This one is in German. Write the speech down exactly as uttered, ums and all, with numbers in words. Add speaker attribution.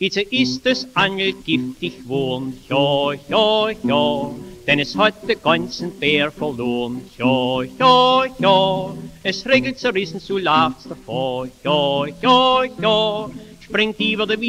Speaker 1: Jetzt ist es angelgiftig geworden, ja, ja, ja, denn es hat den ganzen Bär verloren, ja, ja, ja, es regelt zerrissen, so läuft's davor, ja, ja, ja, springt über der